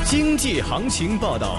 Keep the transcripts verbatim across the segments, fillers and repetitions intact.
经济行情报道。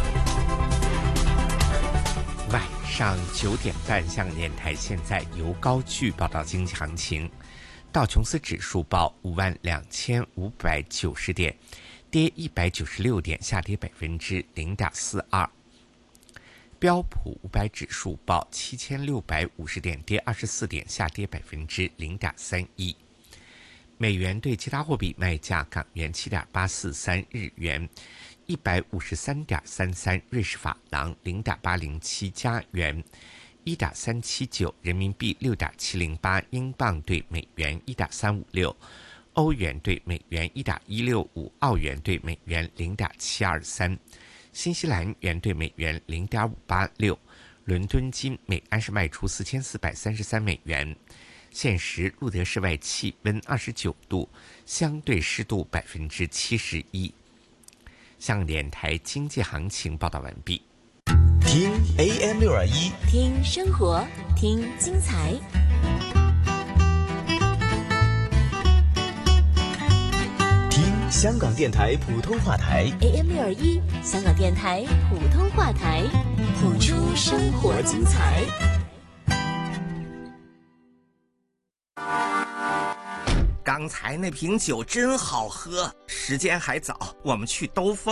晚上九点半，香港电台现在由高炬报道经济行情。道琼斯指数报五万两千五百九十点，跌一百九十六点，下跌百分之零点四二。标普五百指数报七千六百五十点，跌二十四点，下跌百分之零点三一。美元对其他货币卖价：港元七点八四三，日元一百五十三点三三，瑞士法郎零点八零七，加元一点三七九，人民币六点七零八，英镑对美元一点三五六，欧元对美元一点一六五，澳元对美元零点七二三，新西兰元对美元零点五八六。伦敦金每安士卖出四千四百三十三美元。现时路德室外气温二十九度，相对湿度百分之七十一。香港电台经济行情报道完毕。 听 A M 六二一， 听生活，听精彩。 听香港电台普通话台 A M 六二一，香港电台普通话台，谱出生活精彩。 刚才那瓶酒真好喝，时间还早，我们去兜风。